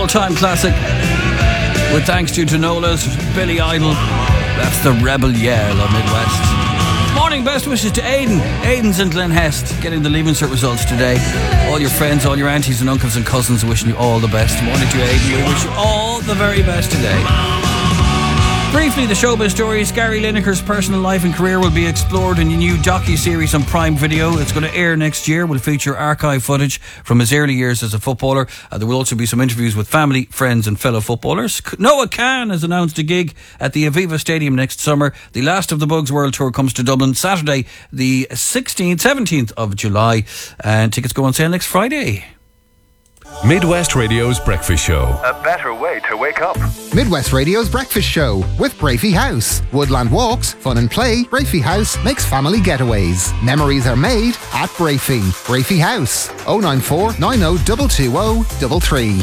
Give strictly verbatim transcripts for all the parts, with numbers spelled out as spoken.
all-time classic. With thanks to Tanolas, Billy Idol. That's the Rebel Yell of Midwest. Morning, best wishes to Aidan. Aidan's in Glenhest, getting the Leaving Cert results today. All your friends, all your aunties and uncles and cousins are wishing you all the best. Morning to you, Aidan. We wish you all the very best today. Briefly, the showbiz stories. Gary Lineker's personal life and career will be explored in a new docu-series on Prime Video. It's going to air next year. Will feature archive footage from his early years as a footballer. Uh, there will also be some interviews with family, friends and fellow footballers. Noah Khan has announced a gig at the Aviva Stadium next summer. The Last of the Bugs World Tour comes to Dublin Saturday, the sixteenth, seventeenth of July. And tickets go on sale next Friday. Midwest Radio's Breakfast Show. A better way to wake up. Midwest Radio's Breakfast Show with Brafey House. Woodland walks, fun and play. Brafey House makes family getaways. Memories are made at Brafey. Brafey House. oh nine four, nine oh two two oh three three.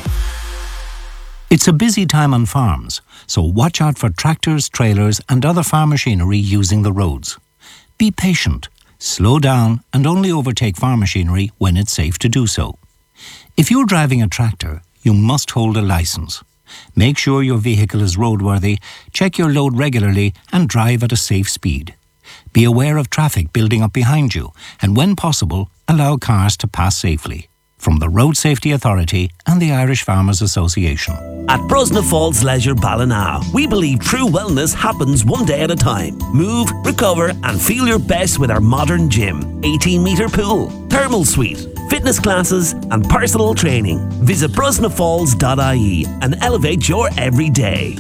It's a busy time on farms, so watch out for tractors, trailers and other farm machinery using the roads. Be patient, slow down and only overtake farm machinery when it's safe to do so. If you're driving a tractor, you must hold a licence. Make sure your vehicle is roadworthy, check your load regularly and drive at a safe speed. Be aware of traffic building up behind you and when possible, allow cars to pass safely. From the Road Safety Authority and the Irish Farmers Association. At Brosna Falls Leisure Ballina, we believe true wellness happens one day at a time. Move, recover and feel your best with our modern gym, eighteen metre pool, thermal suite, fitness classes and personal training. Visit brosna falls dot I E and elevate your everyday.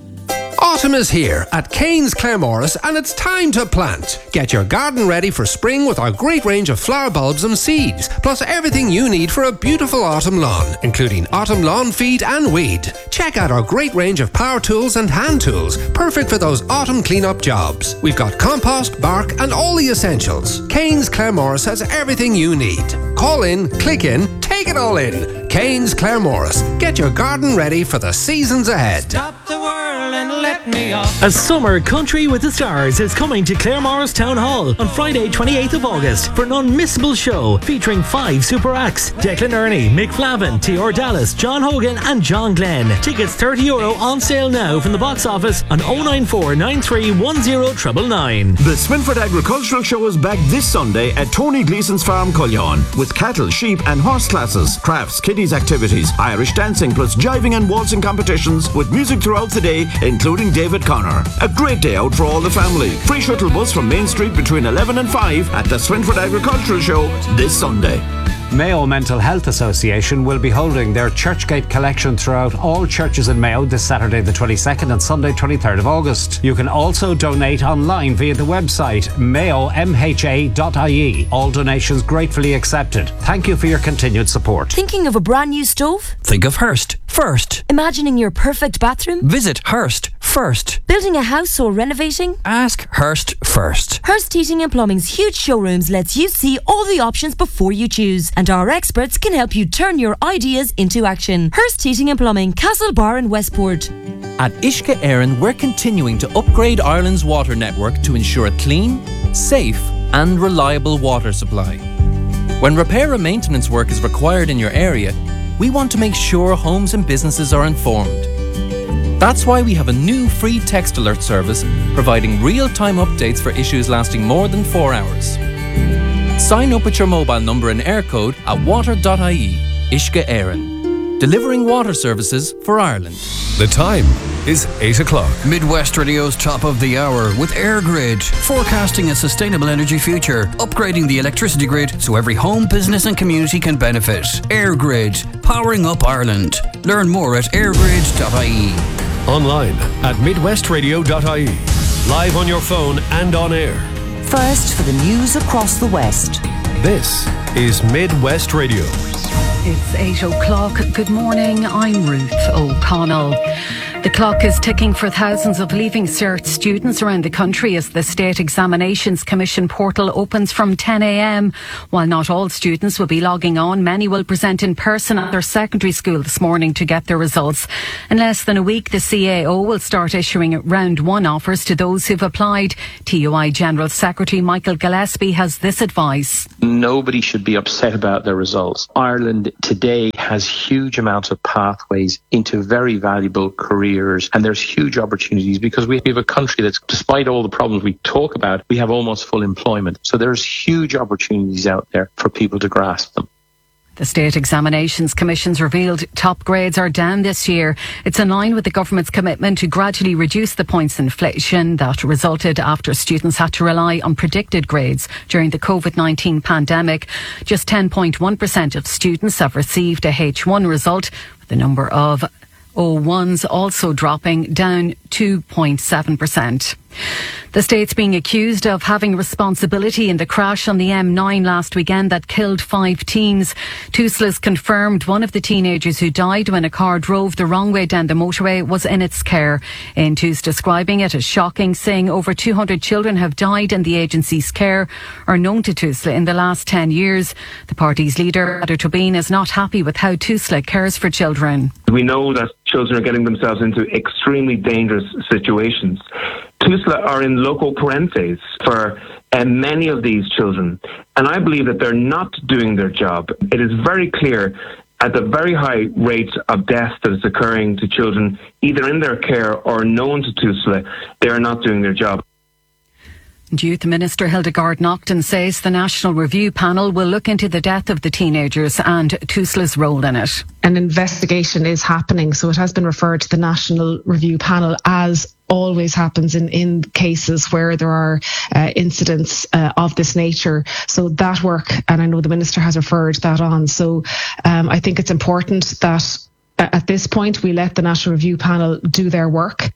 Autumn is here at Kane's Claremorris and it's time to plant. Get your garden ready for spring with our great range of flower bulbs and seeds, plus everything you need for a beautiful autumn lawn, including autumn lawn feed and weed. Check out our great range of power tools and hand tools, perfect for those autumn clean-up jobs. We've got compost, bark and all the essentials. Kane's Claremorris has everything you need. Call in, click in, take it all in. Kane's Claremorris. Get your garden ready for the seasons ahead. Stop the world and let me off. A summer country with the stars is coming to Claremorris Town Hall on Friday twenty-eighth of August for an unmissable show featuring five super acts: Declan Ernie, Mick Flavin, Tior Dallas, John Hogan and John Glenn. Tickets thirty euro on sale now from the box office on oh nine four nine three one oh nine nine nine. The Swinford Agricultural Show is back this Sunday at Tony Gleeson's Farm, Cullion, with cattle, sheep and horse classes, crafts, kiddies activities, Irish dancing plus jiving and waltzing competitions with music throughout the day, including David Connor. A great day out for all the family. Free shuttle bus from Main Street between eleven and five at the Swinford Agricultural Show this Sunday. Mayo Mental Health Association will be holding their Churchgate collection throughout all churches in Mayo this Saturday the twenty-second and Sunday twenty-third of August. You can also donate online via the website mayo m h a dot I E. All donations gratefully accepted. Thank you for your continued support. Thinking of a brand new stove? Think of Hearst first. Imagining your perfect bathroom? Visit Hearst first. Building a house or renovating? Ask Hearst first. Hearst Heating and Plumbing's huge showrooms lets you see all the options before you choose, and our experts can help you turn your ideas into action. Hearst Heating and Plumbing, Castlebar and Westport. At Uisce Éireann, we're continuing to upgrade Ireland's water network to ensure a clean, safe and reliable water supply. When repair and maintenance work is required in your area, we want to make sure homes and businesses are informed. That's why we have a new free text alert service providing real-time updates for issues lasting more than four hours. Sign up with your mobile number and air code at water dot I E. Uisce Éireann. Delivering water services for Ireland. The time is eight o'clock. Midwest Radio's top of the hour with EirGrid, forecasting a sustainable energy future, upgrading the electricity grid so every home, business and community can benefit. EirGrid, powering up Ireland. Learn more at air grid dot I E. Online at midwest radio dot I E. Live on your phone and on air. First for the news across the West. This is Midwest Radio. It's eight o'clock. Good morning. I'm Ruth O'Connell. The clock is ticking for thousands of Leaving Cert students around the country as the State Examinations Commission portal opens from ten a m. While not all students will be logging on, many will present in person at their secondary school this morning to get their results. In less than a week, the C A O will start issuing round one offers to those who've applied. T U I General Secretary Michael Gillespie has this advice. Nobody should be upset about their results. Ireland today has huge amounts of pathways into very valuable careers. And there's huge opportunities because we have a country that's, despite all the problems we talk about, we have almost full employment. So there's huge opportunities out there for people to grasp them. The State Examinations Commission's revealed top grades are down this year. It's in line with the government's commitment to gradually reduce the points inflation that resulted after students had to rely on predicted grades during the COVID nineteen pandemic. Just ten point one percent of students have received a H one result, with the number of O ones also dropping down two point seven percent. The state's being accused of having responsibility in the crash on the M nine last weekend that killed five teens. Tusla's confirmed one of the teenagers who died when a car drove the wrong way down the motorway was in its care. Intus describing it as shocking, saying over two hundred children have died in the agency's care or known to Tusla in the last ten years. The party's leader, Peadar Tóibín, is not happy with how Tusla cares for children. We know that children are getting themselves into extremely dangerous situations. Tusla are in loco parentis for uh, many of these children, and I believe that they're not doing their job. It is very clear at the very high rate of death that is occurring to children, either in their care or known to Tusla, they are not doing their job. Youth Minister Hildegard Naughton says the National Review Panel will look into the death of the teenagers and Tusla's role in it. An investigation is happening, so it has been referred to the National Review Panel, as always happens in, in cases where there are uh, incidents uh, of this nature. So that work, and I know the Minister has referred that on, so um, I think it's important that uh, at this point we let the National Review Panel do their work.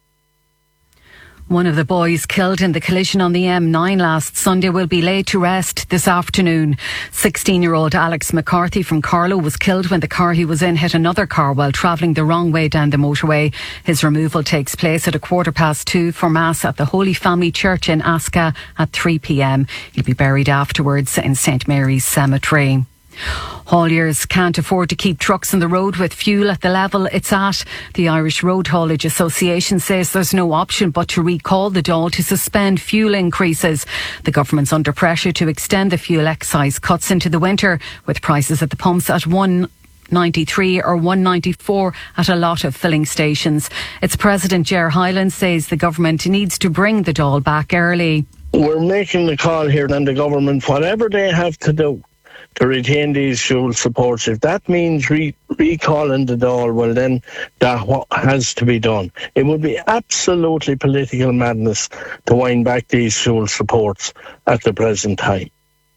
One of the boys killed in the collision on the M nine last Sunday will be laid to rest this afternoon. sixteen-year-old Alex McCarthy from Carlow was killed when the car he was in hit another car while travelling the wrong way down the motorway. His removal takes place at a quarter past two for Mass at the Holy Family Church in Aska at three p m. He'll be buried afterwards in Saint Mary's Cemetery. Hauliers can't afford to keep trucks on the road with fuel at the level it's at. The Irish Road Haulage Association says there's no option but to recall the Dáil to suspend fuel increases. The government's under pressure to extend the fuel excise cuts into the winter, with prices at the pumps at one ninety-three or one ninety-four at a lot of filling stations. Its President Ger Hyland says the government needs to bring the Dáil back early. We're making the call here on the government, whatever they have to do to retain these fuel supports. If that means re- recalling the Dáil, well then that what has to be done. It would be absolutely political madness to wind back these fuel supports at the present time.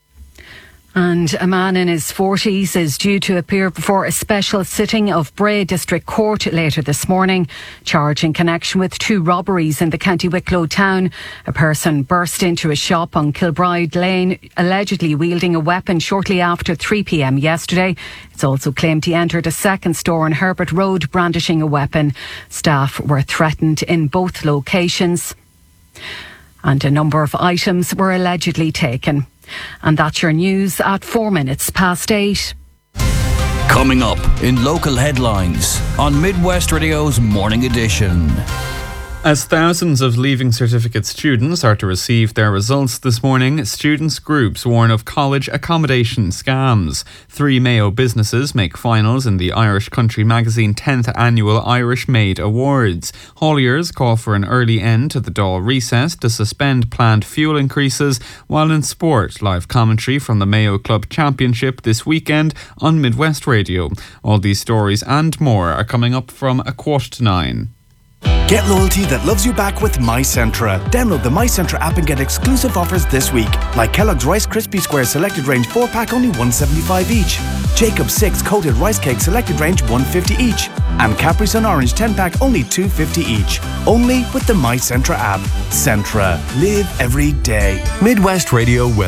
And a man in his forties is due to appear before a special sitting of Bray District Court later this morning, charged in connection with two robberies in the County Wicklow town. A person burst into a shop on Kilbride Lane, allegedly wielding a weapon shortly after three p m yesterday. It's also claimed he entered a second store on Herbert Road brandishing a weapon. Staff were threatened in both locations, and a number of items were allegedly taken. And that's your news at four minutes past eight. Coming up in local headlines on Midwest Radio's Morning Edition. As thousands of Leaving Certificate students are to receive their results this morning, students' groups warn of college accommodation scams. Three Mayo businesses make finals in the Irish Country Magazine tenth Annual Irish Made Awards. Hauliers call for an early end to the Dáil recess to suspend planned fuel increases, while in sport, live commentary from the Mayo Club Championship this weekend on Midwest Radio. All these stories and more are coming up from a quarter to nine. Get loyalty that loves you back with MyCentra. Download the MyCentra app and get exclusive offers this week, like Kellogg's Rice Krispie Square Selected Range four pack only one seventy-five each, Jacob's six Coated Rice Cake Selected Range one fifty each, and Capri Sun Orange ten pack only two fifty each. Only with the MyCentra app. Centra. Live every day. Midwest Radio weather.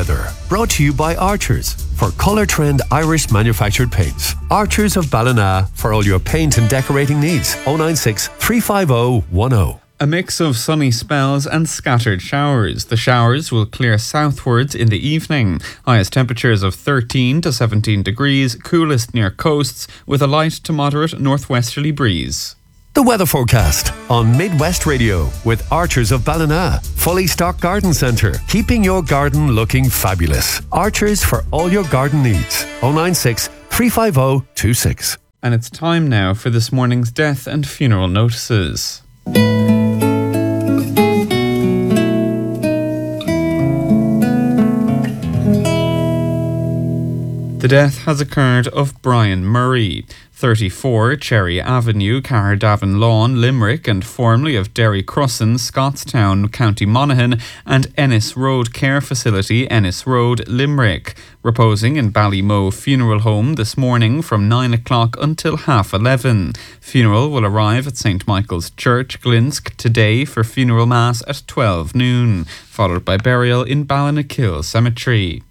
brought to you by Archers for Colour Trend Irish manufactured paints. Archers of Ballina for all your paint and decorating needs. oh nine six, three five oh, one oh. A mix of sunny spells and scattered showers. The showers will clear southwards in the evening. Highest temperatures of thirteen to seventeen degrees, coolest near coasts, with a light to moderate northwesterly breeze. The weather forecast on Midwest Radio with Archers of Ballina. Fully stocked garden centre, keeping your garden looking fabulous. Archers for all your garden needs. oh nine six, three five oh, two six. And it's time now for this morning's death and funeral notices. The death has occurred of Brian Murray, thirty-four, Cherry Avenue, Cardavan Lawn, Limerick, and formerly of Derry Crossan, Scottstown, County Monaghan, and Ennis Road Care Facility, Ennis Road, Limerick, reposing in Ballymoe Funeral Home this morning from nine o'clock until half eleven. Funeral will arrive at Saint Michael's Church, Glinsk, today for funeral mass at twelve noon, followed by burial in Ballynakill Cemetery.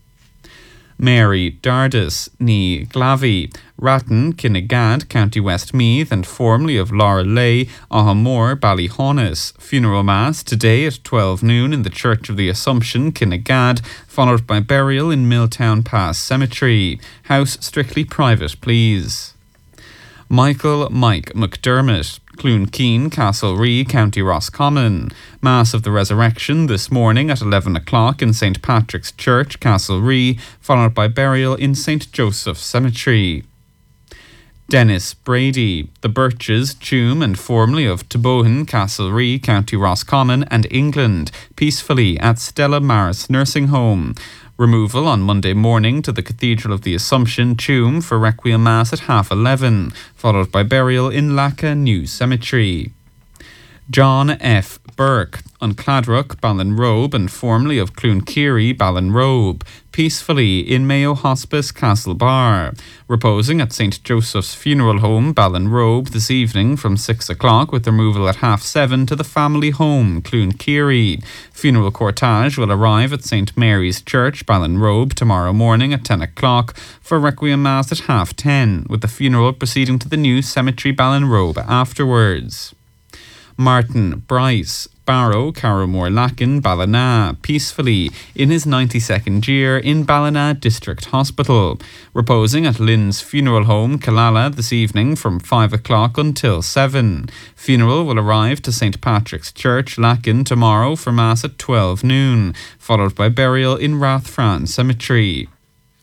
Mary Dardis, ní Glavy, Ratton, Kinnegad, County Westmeath, and formerly of Laura Lay, Ahamore, Ballyhaunis. Funeral Mass today at twelve noon in the Church of the Assumption, Kinnegad, followed by burial in Milltown Pass Cemetery. House strictly private, please. Michael Mike McDermott, Cloonkeene, Castlerea, County Roscommon. Mass of the Resurrection this morning at eleven o'clock in Saint Patrick's Church, Castlerea, followed by burial in Saint Joseph's Cemetery. Dennis Brady, the Birches, Tuam, and formerly of Tabohan, Castlerea, County Roscommon, and England, peacefully at Stella Maris Nursing Home. Removal on Monday morning to the Cathedral of the Assumption, Tuam, for Requiem Mass at half eleven, followed by burial in Lacca New Cemetery. John F. Burke, on Cladrock, Ballinrobe, and formerly of Cloonkeary, Ballinrobe, peacefully in Mayo Hospice, Castlebar, reposing at Saint Joseph's Funeral Home, Ballinrobe, this evening from six o'clock, with removal at half seven to the family home, Cloonkeary. Funeral cortege will arrive at Saint Mary's Church, Ballinrobe, tomorrow morning at ten o'clock for Requiem Mass at half ten, with the funeral proceeding to the new cemetery, Ballinrobe, afterwards. Martin Bryce, Barrow, Carrowmore Lacken, Ballina, peacefully in his ninety-second year in Ballina District Hospital, reposing at Lynn's Funeral Home, Killala, this evening from five o'clock until seven. Funeral will arrive to Saint Patrick's Church, Lacken, tomorrow for Mass at twelve noon, followed by burial in Rathfran Cemetery.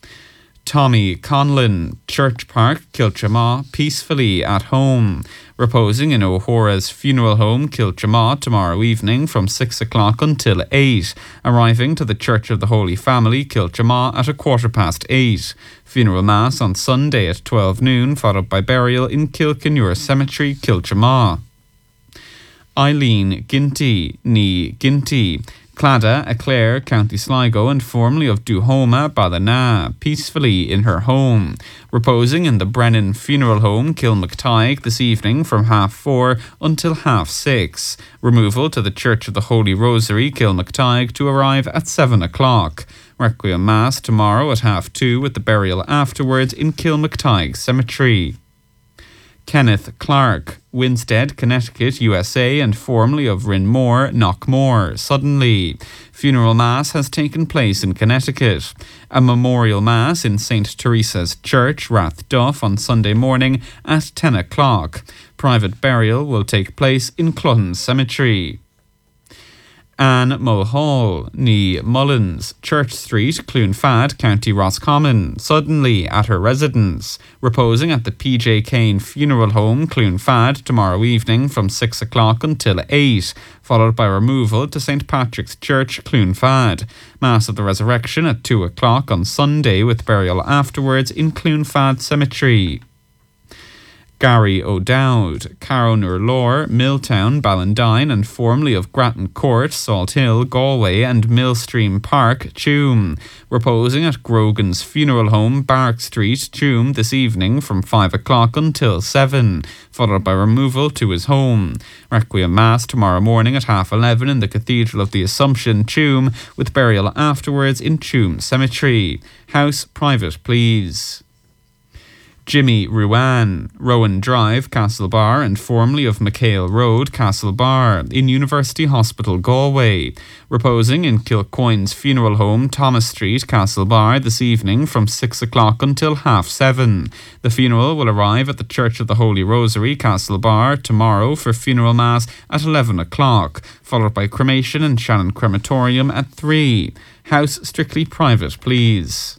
Tommy Conlon, Church Park, Kilchamaw, peacefully at home, reposing in O'Hora's Funeral Home, Kilchamaw, tomorrow evening from six o'clock until eight, arriving to the Church of the Holy Family, Kilchamaw, at a quarter past eight. Funeral Mass on Sunday at twelve noon, followed by burial in Kilkenure Cemetery, Kilchamaw. Eileen Ginty, ní Ginty, Clada, Eclair, County Sligo, and formerly of Duhoma, Ballina, peacefully in her home, reposing in the Brennan Funeral Home, Kilmactygh, this evening from half four until half six. Removal to the Church of the Holy Rosary, Kilmactygh, to arrive at seven o'clock. Requiem Mass tomorrow at half two, with the burial afterwards in Kilmactygh Cemetery. Kenneth Clark, Winstead, Connecticut, U S A, and formerly of Rinmore, Knockmore, suddenly. Funeral Mass has taken place in Connecticut. A memorial Mass in Saint Teresa's Church, Rathduff, on Sunday morning at ten o'clock. Private burial will take place in Clutton Cemetery. Anne Mulhall, ní Mullins, Church Street, Cloonfad, County Roscommon, suddenly at her residence, reposing at the P J Kane Funeral Home, Cloonfad, tomorrow evening from six o'clock until eight, followed by removal to Saint Patrick's Church, Cloonfad. Mass of the Resurrection at two o'clock on Sunday, with burial afterwards in Cloonfad Cemetery. Gary O'Dowd, Carrow Lore, Milltown, Ballandine and formerly of Grattan Court, Salt Hill, Galway and Millstream Park, Tuam. Reposing at Grogan's Funeral Home, Barrack Street, Tuam this evening from five o'clock until seven, followed by removal to his home. Requiem Mass tomorrow morning at half eleven in the Cathedral of the Assumption, Tuam, with burial afterwards in Tuam Cemetery. House private, please. Jimmy Ruan, Rowan Drive, Castlebar, and formerly of McHale Road, Castlebar, in University Hospital, Galway. Reposing in Kilcoyne's Funeral Home, Thomas Street, Castlebar, this evening from six o'clock until half seven. The funeral will arrive at the Church of the Holy Rosary, Castlebar, tomorrow for funeral mass at eleven o'clock, followed by cremation in Shannon Crematorium at three. House strictly private, please.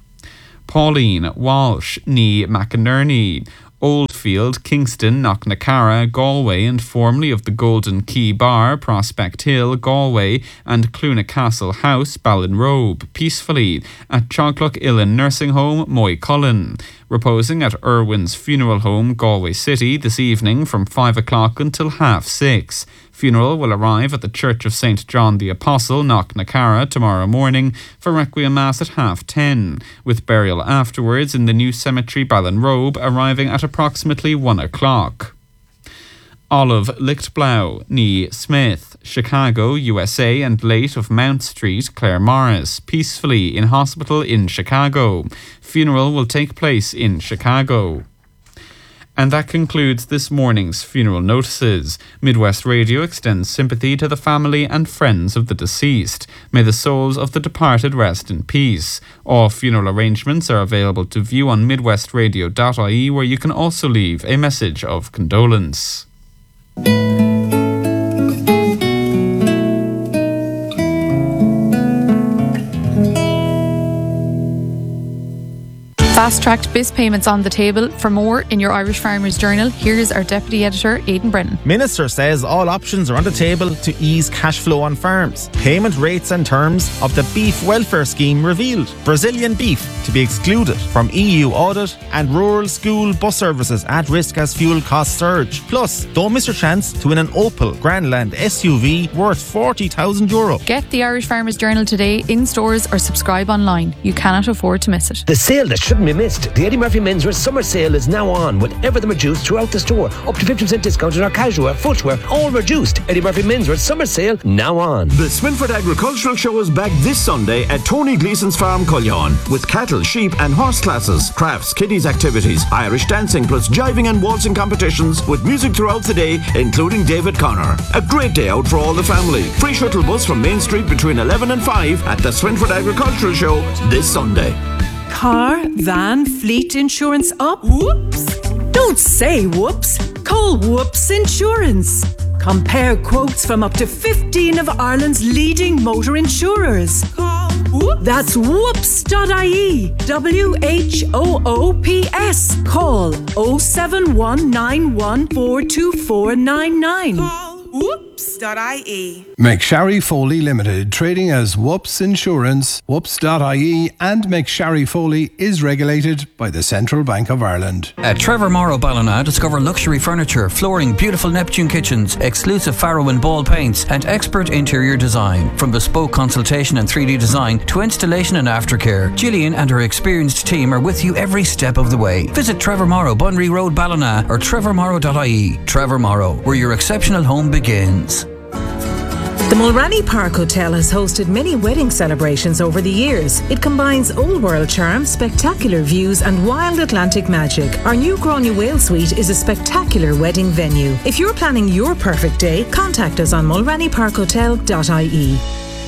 Pauline Walsh, Nee McInerney, Oldfield, Kingston, Knocknacarra, Galway, and formerly of the Golden Key Bar, Prospect Hill, Galway, and Clunacastle House, Ballinrobe, peacefully at Choglock Illan Nursing Home, Moycullen. Reposing at Irwin's Funeral Home, Galway City, this evening from five o'clock until half six. Funeral will arrive at the Church of Saint John the Apostle, Knocknacarra, tomorrow morning for Requiem Mass at half ten, with burial afterwards in the new cemetery Ballinrobe, arriving at approximately one o'clock. Olive Lichtblau, Nee Smith, Chicago, U S A, and late of Mount Street, Claire Morris, peacefully in hospital in Chicago. Funeral will take place in Chicago. And that concludes this morning's funeral notices. Midwest Radio extends sympathy to the family and friends of the deceased. May the souls of the departed rest in peace. All funeral arrangements are available to view on midwest radio dot I E, where you can also leave a message of condolence. Fast-tracked B I S payments on the table. For more in your Irish Farmers Journal, here's our Deputy Editor, Aidan Brennan. Minister says all options are on the table to ease cash flow on farms. Payment rates and terms of the Beef Welfare Scheme revealed. Brazilian beef to be excluded from E U audit, and rural school bus services at risk as fuel costs surge. Plus, don't miss your chance to win an Opel Grandland S U V worth forty thousand euro. Get the Irish Farmers Journal today in stores or subscribe online. You cannot afford to miss it. The sale that shouldn't be missed. The Eddie Murphy Menswear Summer Sale is now on, with everything reduced throughout the store. Up to fifty percent discount on our casual, footwear, all reduced. Eddie Murphy Menswear Summer Sale now on. The Swinford Agricultural Show is back this Sunday at Tony Gleeson's Farm, Cullion, with cattle, sheep and horse classes, crafts, kiddies activities, Irish dancing plus jiving and waltzing competitions with music throughout the day, including David Connor. A great day out for all the family. Free shuttle bus from Main Street between eleven and five at the Swinford Agricultural Show this Sunday. Car, van, fleet insurance up? Whoops! Don't say whoops. Call Whoops Insurance. Compare quotes from up to fifteen of Ireland's leading motor insurers. Call Whoops. That's whoops dot I E. W H O O P S. Call oh seven one nine one four two four nine nine. Call whoops dot I E. McSharry Foley Limited, trading as Whoops Insurance, whoops dot I E, and McSharry Foley is regulated by the Central Bank of Ireland. At Trevor Morrow Ballina, discover luxury furniture, flooring, beautiful Neptune kitchens, exclusive Farrow and Ball paints, and expert interior design. From bespoke consultation and three D design to installation and aftercare, Gillian and her experienced team are with you every step of the way. Visit Trevor Morrow, Bunry Road, Ballina, or trevor morrow dot I E. Trevor Morrow, where your exceptional home begins. The Mulranny Park Hotel has hosted many wedding celebrations over the years. It combines old world charm, spectacular views and wild Atlantic magic. Our new Gráinne Whale Suite is a spectacular wedding venue. If you're planning your perfect day, contact us on mulranny park hotel dot I E.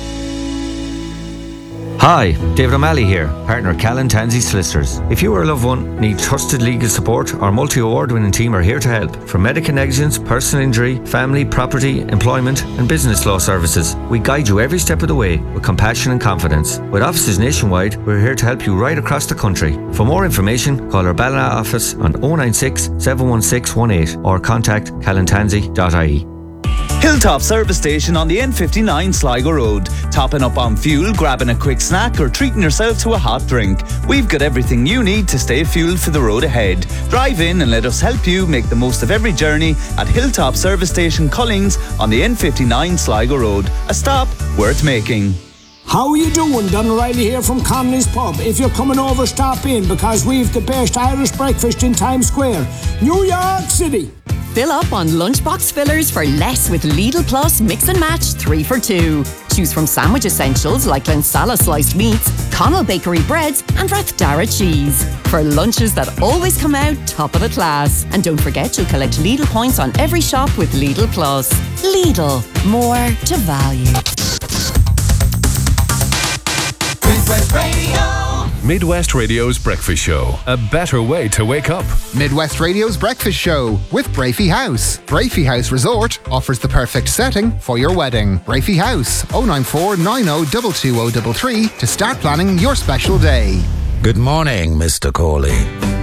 Hi, David O'Malley here, partner Callan Tansey Solicitors. If you or a loved one need trusted legal support, our multi-award winning team are here to help. From medical negligence, personal injury, family, property, employment and business law services, we guide you every step of the way with compassion and confidence. With offices nationwide, we're here to help you right across the country. For more information, call our Ballina office on oh nine six, seven one six one eight or contact callan tansey dot I E. Hilltop Service Station on the N fifty-nine Sligo Road. Topping up on fuel, grabbing a quick snack or treating yourself to a hot drink. We've got everything you need to stay fueled for the road ahead. Drive in and let us help you make the most of every journey at Hilltop Service Station Cullings on the N fifty-nine Sligo Road. A stop worth making. How are you doing? Don O'Reilly here from Connolly's Pub. If you're coming over, stop in because we've the best Irish breakfast in Times Square, New York City. Fill up on lunchbox fillers for less with Lidl Plus Mix and Match three for two. Choose from sandwich essentials like Glensala sliced meats, Connell Bakery breads and Rathdara cheese. For lunches that always come out top of the class. And don't forget you'll collect Lidl points on every shop with Lidl Plus. Lidl, more to value. Midwest Radio. Midwest Radio's Breakfast Show. A better way to wake up. Midwest Radio's Breakfast Show with Brafey House. Brafey House Resort offers the perfect setting for your wedding. Brafey House, oh nine four nine oh two two oh three three to start planning your special day. Good morning, Mister Corley.